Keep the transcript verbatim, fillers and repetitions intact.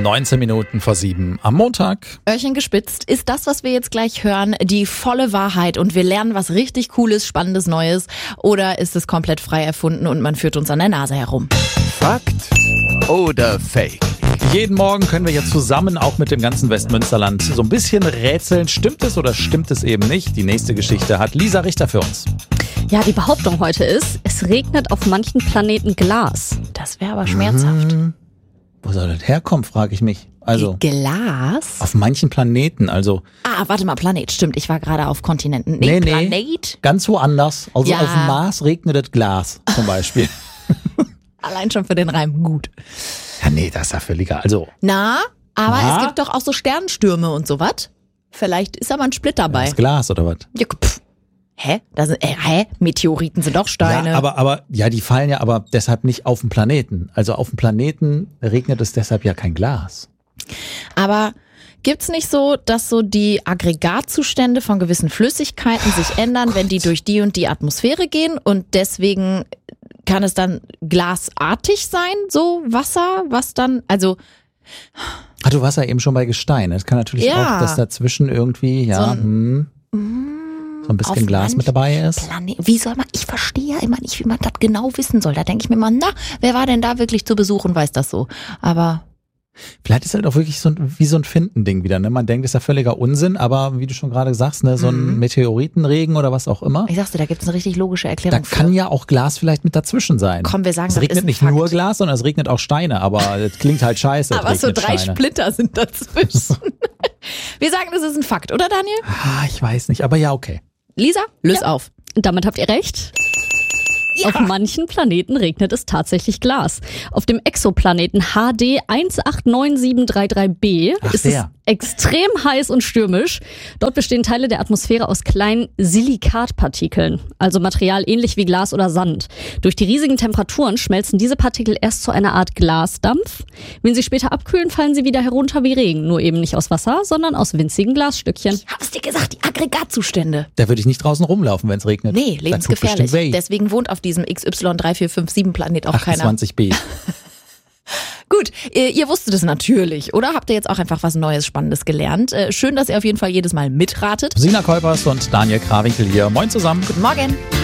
neunzehn Minuten vor sieben am Montag. Öhrchen gespitzt. Ist das, was wir jetzt gleich hören, die volle Wahrheit und wir lernen was richtig Cooles, Spannendes, Neues? Oder ist es komplett frei erfunden und man führt uns an der Nase herum? Fakt oder Fake? Jeden Morgen können wir ja zusammen auch mit dem ganzen Westmünsterland so ein bisschen rätseln. Stimmt es oder stimmt es eben nicht? Die nächste Geschichte hat Lisa Richter für uns. Ja, die Behauptung heute ist, es regnet auf manchen Planeten Glas. Das wäre aber schmerzhaft. Hm, wo soll das herkommen, frage ich mich. Also Glas? auf manchen Planeten, also... Ah, warte mal, Planet, stimmt. Ich war gerade auf Kontinenten. Nee, Nee, nee, Planet? ganz woanders. Also Ja. auf dem Mars regnet das Glas zum Beispiel. Allein schon für den Reim gut. Ja, nee, das ist ja völliger. Also, Na, aber Na? es gibt doch auch so Sternstürme und sowas. Vielleicht ist aber ein Split dabei. das Glas oder was? Ja, pff. Hä? Da sind, äh, hä? Meteoriten sind doch Steine. Ja, aber, aber, ja, die fallen ja aber deshalb nicht auf den Planeten. Also auf dem Planeten regnet es deshalb ja kein Glas. Aber gibt's nicht so, dass so die Aggregatzustände von gewissen Flüssigkeiten sich ändern, wenn die durch die und die Atmosphäre gehen und deswegen kann es dann glasartig sein, so Wasser, was dann, also Ah, du warst ja eben schon bei Gestein. Es kann natürlich Ja. auch, dass dazwischen irgendwie, ja, So ein- hm, so ein bisschen auf Glas manch- mit dabei ist. Planet, wie soll man, ich verstehe ja immer nicht, wie man das genau wissen soll. Da denke ich mir mal, na, wer war denn da wirklich zu Besuch und weiß das so? Aber Vielleicht ist halt auch wirklich so ein, wie so ein Finden-Ding wieder. Ne? Man denkt, ist ja völliger Unsinn, aber wie du schon gerade sagst, ne, so ein Mhm. Meteoritenregen oder was auch immer. ich sag's dir, da gibt's eine richtig logische Da Erklärung kann für. ja auch Glas vielleicht mit dazwischen sein. Komm, wir sagen, es das ist regnet ein nicht Fakt. nur Glas, sondern es regnet auch Steine, aber es klingt halt scheiße. es Aber so regnet drei Steine. Splitter sind dazwischen. Wir sagen, das ist ein Fakt, oder Daniel? Ah, ich weiß nicht, aber ja, okay. Lisa, löse auf. Damit habt ihr recht. Auf manchen Planeten regnet es tatsächlich Glas. Auf dem Exoplaneten H D eins acht neun sieben drei drei b Ach, ist es der. extrem heiß und stürmisch. Dort bestehen Teile der Atmosphäre aus kleinen Silikatpartikeln, also Material ähnlich wie Glas oder Sand. Durch die riesigen Temperaturen schmelzen diese Partikel erst zu einer Art Glasdampf. Wenn sie später abkühlen, fallen sie wieder herunter wie Regen, nur eben nicht aus Wasser, sondern aus winzigen Glasstückchen. Ich hab's dir gesagt, die Aggregatzustände. Da würde ich nicht draußen rumlaufen, wenn es regnet. Nee, Da lebensgefährlich. tut bestimmt weh. Deswegen wohnt auf diesem X Y drei vier fünf sieben Planet auch keiner. achtundzwanzig b. Gut, ihr, ihr wusstet es natürlich, oder? Habt ihr jetzt auch einfach was Neues, Spannendes gelernt? Äh, schön, dass ihr auf jeden Fall jedes Mal mitratet. Sina Kolpers und Daniel Krawinkel hier. Moin zusammen. Guten Morgen.